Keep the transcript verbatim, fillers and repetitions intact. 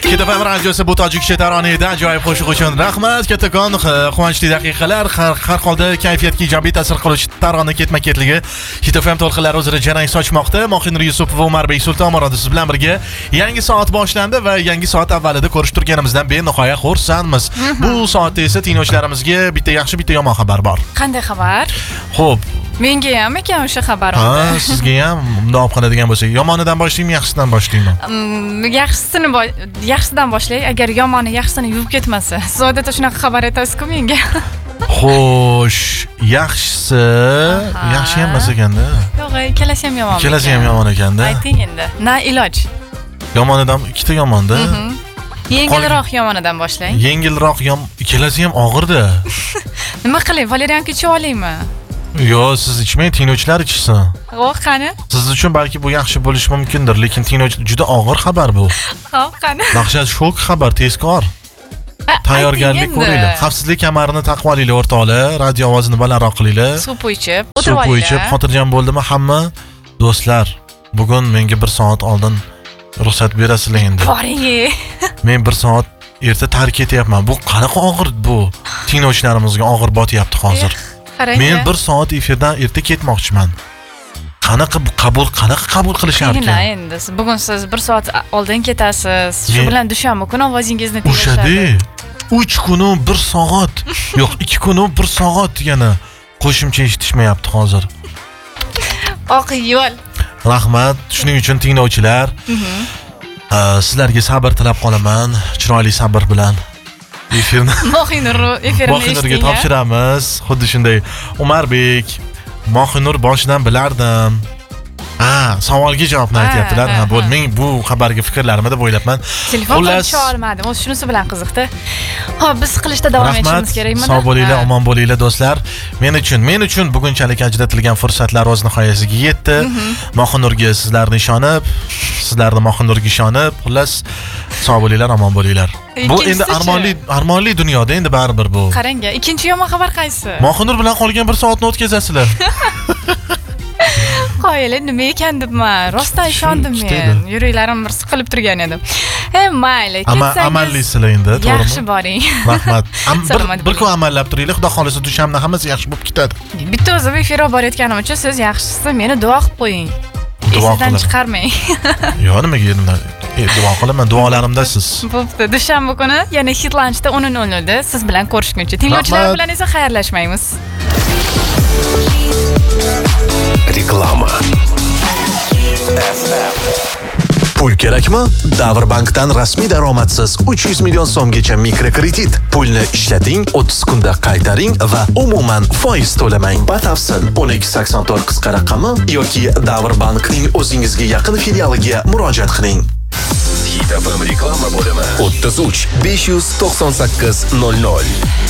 Hit F M radiosi bu tojikcha taronida ajoyib qo'shiq uchun rahmat. Kattakon quvonchli daqiqalar, har holda kayfiyatga ijobiy ta'sir qiluvchi tarona ketma-ketligi Hit F M to'lqinlari uzra jarang sochmoqda. Mohinur Yusupov va Umarbek Sultonmurod siz bilan birga yangi soat boshlandi va yangi soat avvalida ko'rish turganimizdan benihoya xursandmiz. Bu soatda esa tinglovchilarimizga bitta yaxshi, bitta yomon xabar bor. Qanday xabar? Xo'p, menga ham ekan o'sha xabar. Ha, sizga ham bunday olib qoladigan bo'lsak, yomonidan boshlaymi, yaxshisidan boshlaymi? Yaxshisini yaxshisidan boshlay, agar yomoni yaxshisini yuvib ketmasa. Siz odatda shunaqa xabar aytasiz-ku menga. Xo'sh, yaxshisi, yaxshi emas ekanda. Yo'q, ikkalasi ham yomon. Ikkalasi ham yomon ekanda. Ayting endi. Na iloj. Yomonidan ikkita yomonda. Yengilroq yomonidan boshlang. Yengilroq yom, ikkalasi ham og'irda. Nima qilay? Valerianka ichib olaymi? Yo, siz ichmang, tinglovchilar ichsin. Xo'p, qani? Siz uchun balki bu yaxshi bo'lishi mumkindir, lekin tinglovchi juda og'ir xabar bu. Xo'p, qani? Dahshat shok xabar, tezkor. Tayyorgarlik ko'ringlar. Xavfsizlik kamarini taqib olinglar o'rtoqlar, radio ovozini balandroq qilinglar. Suv ichib, o'tirib olinglar. Suv ichib, xotirjam bo'ldimi hamma? Do'stlar, bugun menga bir soat oldin ruxsat berasizlar endi. Boring. Men bir soat erta tark etyapman. Bu qanaqa og'ir bu? Tinglovchilarimizga og'ir botyapti hozir. Men bir soat efirdan erta ketmoqchiman. Qanaqa bu qabul, qanaqa qabul qilishar ekan? Qiyin endi. Bugun siz bir soat oldin ketasiz. Shu bilan dushanba kuni ovozingizni tinglashadi. O'shadi. uch kunu bir soat. Yo'q, ikki kunu bir soat yana qo'shimcha eshitishmayapti hozir. Oq yo'l. Rahmat. Shuning uchun tinglovchilar, sizlarga sabr tilab qolaman, chiroyli sabr bilan. Efirni Mohinur efirni Mohinurga topshiramiz. Xuddi shunday. Umarbek, Mohinur boshidan bilardim. Ha, savolga javobni aytyaptilar. Ha, bo'lmang, bu xabarga fikrlarimni deb o'ylabman. Telefon qilisha olmadim. O'z shunisi bilan qiziqdi. Xo'p, biz qilishda davom etishimiz kerakmi? Sog' bo'linglar, omon bo'linglar do'stlar. Men uchun, men uchun bugunchalik ajratilgan fursatlar o'z nihoyasiga yetdi. Mohinurga sizlarni ishonib, sizlarni Mohinurga ishonib, xullas sog' bo'linglar, omon bo'linglar. Bu endi armonli, armonli dunyoda endi baribir bu. Qarang, ikkinchi yomon xabar qaysi? Mohinur bilan qolgan bir soatni o'tkazasizlar. Qo'yili nima ekan debman. Rostdan ishondim men. Yuraklarim bir siqilib turgan edi. Ey mayli, ketsangiz. Amallisizlar endi, to'g'rimi? Yaxshi boring. Rahmat. Bir bir kun amallab turinglar, xudo xolisa dushanba hammasi yaxshi bo'lib ketadi. Bitta o'zim efir olib borayotganim uchun siz yaxshisi meni duo qilib qo'ying. Duo qiling. Chiqarmang. Yo'q, nimaga endi duo qilaman, duolarimda siz. Bo'pti, dushanba kuni yana Hit Lunchda o'n nol nol da siz bilan ko'rishguncha. Tinglovchilar bilan esa xayrlashmaymiz. Reklama. Pul kerakmi? Davrbankdan rasmiy daromadsiz uch yuz million so'mgacha mikrokredit. Pulni ishlating, o'ttiz kunda qaytaring va umuman foiz to'lamang. Batafsil o'n ikki sakson to'rt qisqa raqami yoki Davrbankning o'zingizga yaqin filialiga murojaat qiling. Hit F M reklama bo'limi o'ttiz uch besh yuz to'qson sakkiz nol nol.